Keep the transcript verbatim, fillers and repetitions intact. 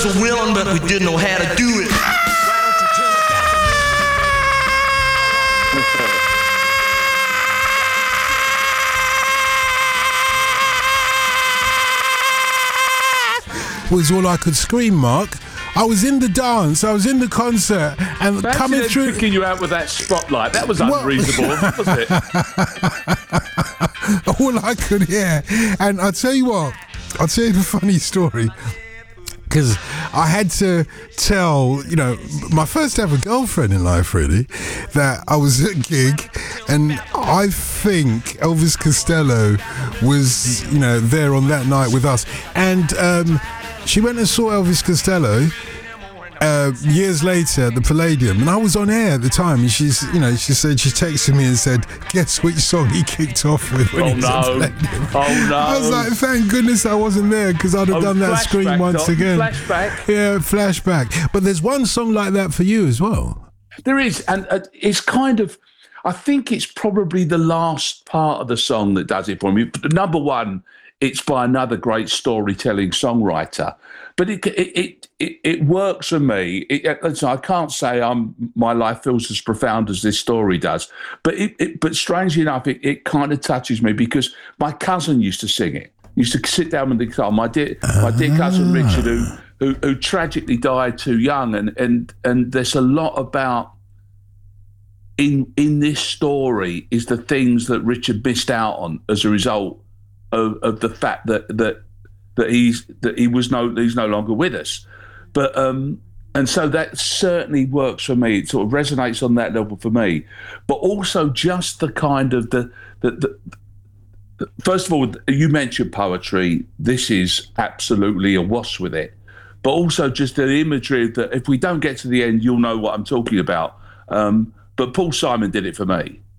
was willing, but we didn't know how to do it. Was all I could scream, Mark. I was in the dance, I was in the concert, and Imagine coming them through. picking you out with that spotlight. That was unreasonable, was it? All I could hear, and I'll tell you what, I'll tell you the funny story. Because I had to tell, you know, my first ever girlfriend in life, really, that I was at a gig, and I think Elvis Costello was, you know, there on that night with us. And um, she went and saw Elvis Costello uh, years later at the Palladium, and I was on air at the time, and she's, you know, she said, she texted me and said, guess which song he kicked off with when Oh he was no! at Palladium. Oh no! I was like, thank goodness I wasn't there, because I'd have Oh, done that scream flashback, once Doc, again. flashback. Yeah, flashback. But there's one song like that for you as well. There is, and uh, it's kind of, I think it's probably the last part of the song that does it for me. Number one, it's by another great storytelling songwriter, but it it it it, it works for me. It, listen, I can't say I'm my life feels as profound as this story does, but it, it but strangely enough, it, it kind of touches me because my cousin used to sing it. Used to sit down with the guitar. My dear my dear cousin Richard, who who, who tragically died too young, and and and there's a lot about. In in this story is the things that Richard missed out on as a result of, of the fact that that that he's that he was no he's no longer with us, but um and so that certainly works for me. It sort of resonates on that level for me, but also just the kind of the the, the, the first of all, you mentioned poetry. This is absolutely awash with it, but also just the imagery that if we don't get to the end, you'll know what I'm talking about. Um, But Paul Simon did it for me.